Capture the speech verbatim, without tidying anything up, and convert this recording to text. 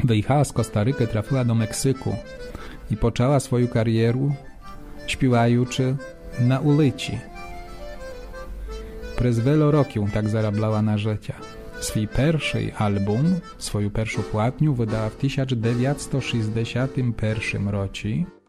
Wyjechała z Kostaryki, trafiła do Meksyku i poczęła swoją karierę śpiewaючи na ulicy. Przez wiele rokів tak zarabiała na życie. Swój pierwszy album, swoją pierwszą płatnię wydała w tysiąc dziewięćset sześćdziesiątym pierwszym roku.